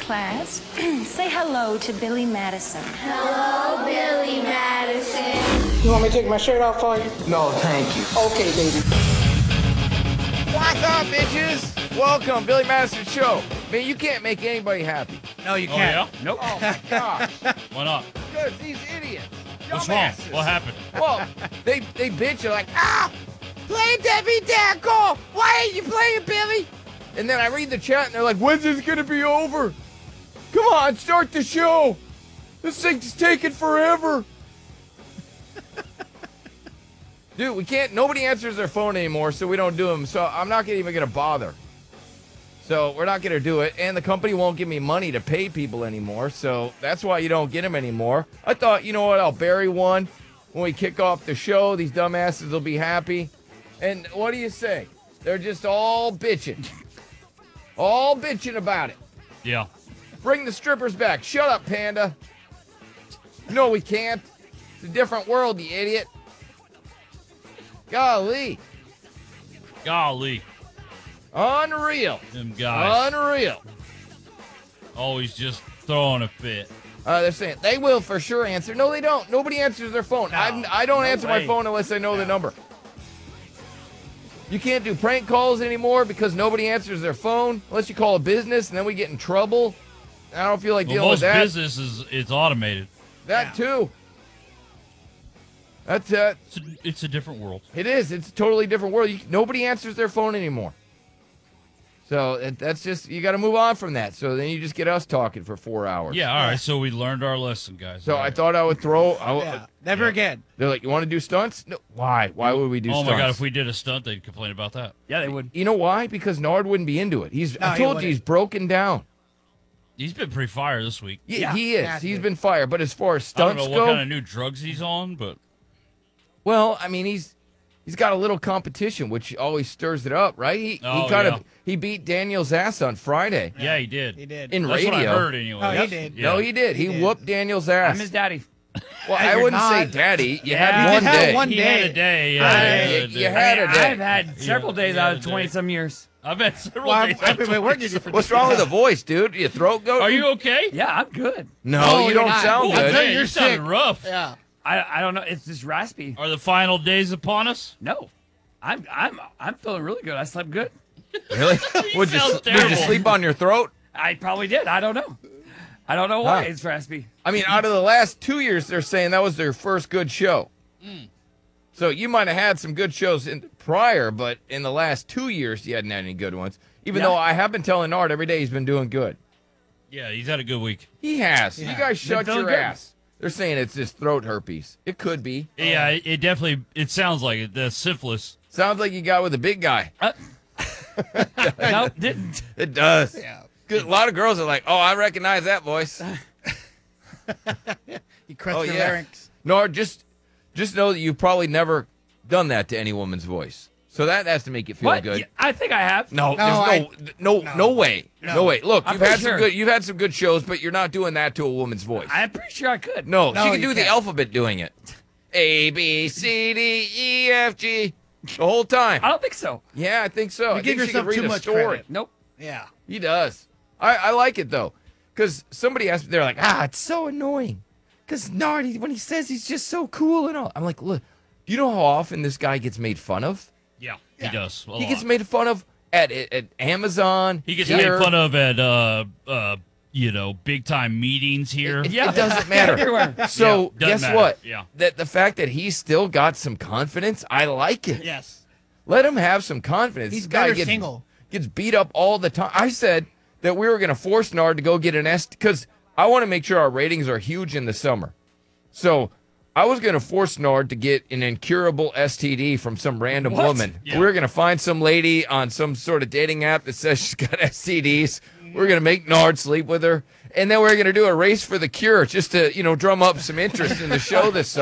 class. Say hello to Billy Madison. Hello, Billy Madison. You want me to take my shirt off for you? No, thank you. Okay, baby. What's up, bitches? Welcome, Billy Madison Show. Man, you can't make anybody happy. No, you can't. Yeah? Nope. Oh, my gosh. Why not? Because these idiots. What's wrong? dumbasses. What happened? Well, they bitch. They're like, play Debbie Dackle. Why ain't you playing, Billy? And then I read the chat, and they're like, when's this going to be over? Come on, start the show. This thing's taking forever. Dude, we can't, nobody answers their phone anymore, so we don't do them. So I'm not even going to bother. So we're not going to do it. And the company won't give me money to pay people anymore. So that's why you don't get them anymore. I thought, you know what, I'll bury one. When we kick off the show, these dumbasses will be happy. And what do you say? They're just all bitching. All bitching about it. Yeah. Bring the strippers back. Shut up, Panda. No, we can't. It's a different world, you idiot. Golly. Golly. Unreal. Them guys. Unreal. Always just throwing a fit. They're saying they will for sure answer. No, they don't. Nobody answers their phone. I don't answer my phone unless I know the number. You can't do prank calls anymore because nobody answers their phone unless you call a business, and then we get in trouble. I don't feel like dealing with Most that. businesses, it's automated. That too. That's It's a different world. it is. It's a totally different world. Nobody answers their phone anymore. So that's just, you got to move on from that. So then you just get us talking for 4 hours. Yeah, all right. So we learned our lesson, guys. So All I right. thought I would throw. Never again. They're like, you want to do stunts? No. Why? Why would we do Oh stunts? my God! If we did a stunt, they'd complain about that. Yeah, they would. You know why? Because Nard wouldn't be into it. I he told you wouldn't. he's broken down. He's been pretty fire this week. Yeah, he is. massive. He's been fired. But as far as I don't stunts know go, what kind of new drugs he's on, but well, I mean, he's got a little competition, which always stirs it up, right? He beat Daniel's ass on Friday yeah, he did. He did. in That's radio. what I heard anyway. Oh, he did. Yeah. No, he did. He whooped Daniel's ass. I'm his daddy. Well, I You're wouldn't say not. daddy. You Yeah, had he one did have day. one He day. had a day. Yeah, You had a day. I've had several days yeah, out of the day. 20-some years. I've had several Well, days. I've been working you for What's wrong with the voice, dude? Your throat go? Are you okay? Yeah, I'm good. No, No, you you're don't not. sound Oh, good. man, You're sounding rough. Yeah. I don't know. It's just raspy. Are the final days upon us? No, I'm feeling really good. I slept good. Really? Would you sound did you terrible. sleep on your throat? I probably did. I don't know. I don't know why Huh. it's raspy. I mean, out of the last 2 years, they're saying that was their first good show. So you might have had some good shows prior, but in the last 2 years, you hadn't had any good ones. Even Yeah. though I have been telling Nard every day he's been doing good. Yeah, he's had a good week. He has. Yeah. You guys shut feeling your good. ass. They're saying it's just throat herpes. It could be. Yeah, it definitely. It sounds like it. The syphilis. Sounds like you got with a big guy. No, didn't. It does. Yeah. Good. A lot of girls are like, oh, I recognize that voice. You crushed Oh, your yeah. larynx. Nard, just know that you've probably never done that to any woman's voice. So that has to make you feel What? good. Yeah, I think I have. No, No, there's no way. No way. Look, I'm you've had pretty some sure. good you've had some good shows, but you're not doing that to a woman's voice. I'm pretty sure I could. No, No, she can you do the can't. alphabet doing it. A B C D E F G the whole time. I don't think so. Yeah, I think so. I give think she can yourself read too a much story. credit. Nope. Yeah. He does. I like it though, because somebody asked me, they're like, it's so annoying, because Nardi, when he says he's just so cool and all. I'm like, look, do you know how often this guy gets made fun of? Yeah, he does. A He gets lot. made fun of at Amazon. He gets here. made fun of at big time meetings here. Yeah. It doesn't matter. Everywhere. So Yeah, doesn't guess matter. what? Yeah. That the fact that he's still got some confidence, I like it. Yes. Let him have some confidence. He's This guy better single. gets beat up all the time. I said that we were going to force Nard to go get an because I want to make sure our ratings are huge in the summer. So I was going to force Nard to get an incurable STD from some random What? woman. Yeah. We were going to find some lady on some sort of dating app that says she's got STDs. We're going to make Nard sleep with her. And then we're going to do a race for the cure just to, drum up some interest in the show this summer.